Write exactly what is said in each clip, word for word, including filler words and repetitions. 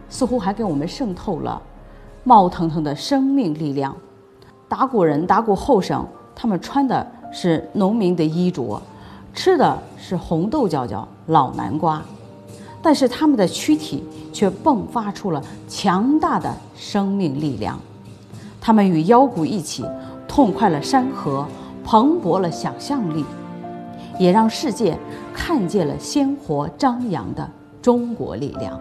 似乎还给我们渗透了冒腾腾的生命力量。打鼓人、打鼓后生，他们穿的是农民的衣着，吃的是红豆角角、老南瓜，但是他们的躯体却迸发出了强大的生命力量。他们与腰鼓一起痛快了山河，蓬勃了想象力，也让世界看见了鲜活张扬的中国力量。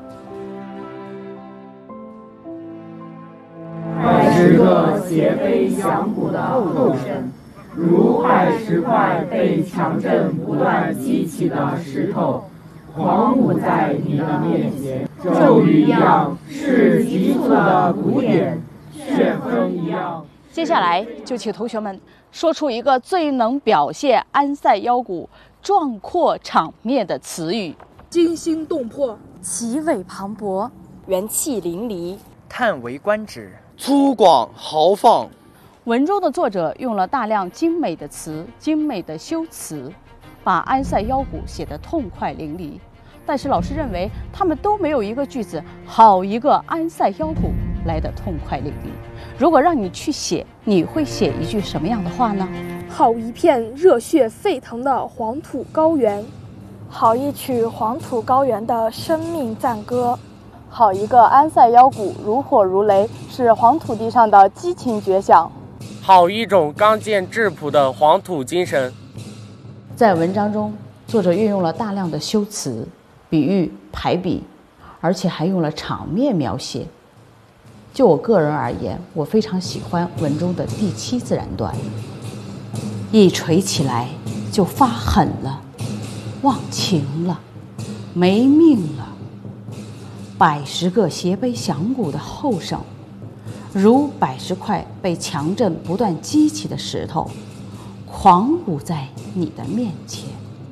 二十个斜背响鼓的后生，如二十块被强震不断激起的石头，狂舞在你的面前。骤雨一样是急促的鼓点，旋风一样。 接下来就请同学们说出一个最能表现安塞腰鼓壮阔场面的词语： 惊心动魄， 奇伟磅礴，元气淋漓， 叹为观止， 粗犷豪放。 文中的作者用了大量精美的词、精美的修辞，把安塞腰鼓写得痛快淋漓。但是老师认为他们都没有一个句子好一个安塞腰鼓来得痛快淋漓。如果让你去写，你会写一句什么样的话呢？ 好一片热血沸腾的黄土高原， 好一曲黄土高原的生命赞歌， 好一个安塞腰鼓如火如雷，是黄土地上的激情绝响。 好一种刚健质朴的黄土精神。 在文章中，作者运用了大量的修辞、比喻、排比，而且还用了场面描写。就我个人而言，我非常喜欢文中的第七自然段，一锤起来就发狠了，忘情了，没命了。百十个斜背响鼓的后生，如百十块被强震不断激起的石头，狂舞在你的面前。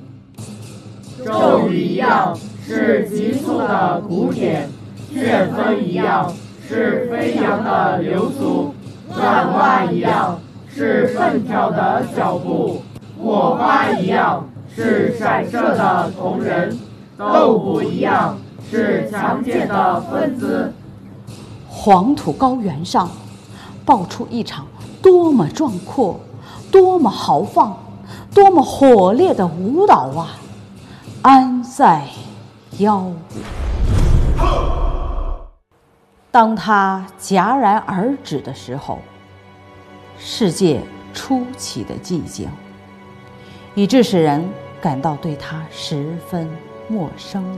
骤雨一样是急速的鼓点，旋风一样是飞扬的流苏，乱蛙一样是奋跳的脚步，火花一样是闪射的瞳仁，斗鼓一样是强健的风姿。 黄土高原上爆出一场多么壮阔、多么豪放、多么火烈的舞蹈啊！安塞腰鼓。当它戛然而止的时候，世界出奇的寂静，以致使人感到对它十分陌生了，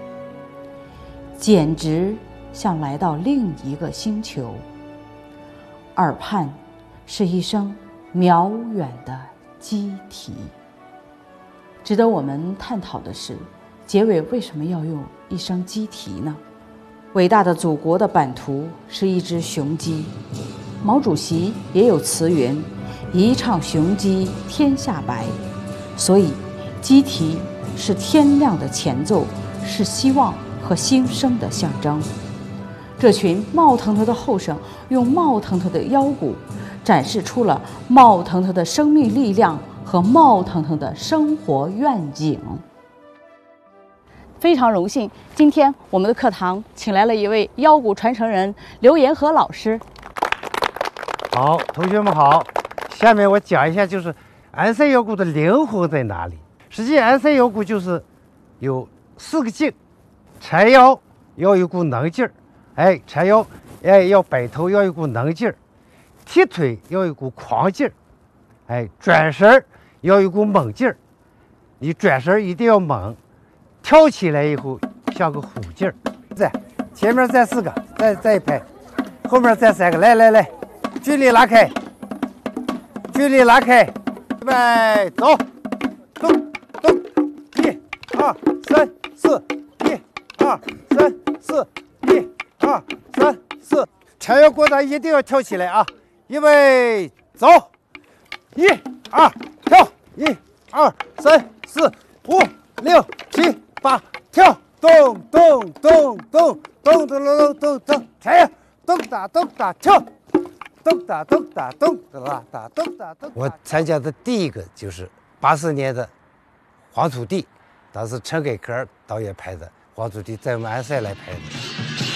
简直像来到另一个星球。耳畔是一声渺远的鸡啼。值得我们探讨的是，结尾为什么要用一声鸡啼呢？伟大的祖国的版图是一只雄鸡，毛主席也有词云：一唱雄鸡天下白。所以鸡啼是天亮的前奏，是希望和新生的象征。这群冒腾腾的后生用冒腾腾的腰鼓展示出了冒腾腾的生命力量和冒腾腾的生活愿景。非常荣幸，今天我们的课堂请来了一位腰鼓传承人刘延和老师。 好，同学们好，下面我讲一下就是安塞腰鼓的灵魂在哪里。实际安塞腰鼓就是有四个劲，缠腰要有股能劲儿，哎，缠腰哎要摆头要有股能劲儿，踢腿要有股狂劲儿，哎，转身要有股猛劲儿，你转身一定要猛，跳起来以后像个虎劲儿。在前面站四个，再再一排，后面站三个，来来来，距离拉开，距离拉开，预备走，动动，一二三四，一二三四，一二三四，缠腰过掌一定要跳起来啊！预备走，一二跳，一二三四五六七八，跳，咚咚咚咚咚咚咚咚咚，缠腰，咚打咚打跳，咚打咚打咚打打咚打咚。我参加的第一个就是八四年的黄土地，当时陈凯歌导演拍的黄土地，在我们安塞来拍的。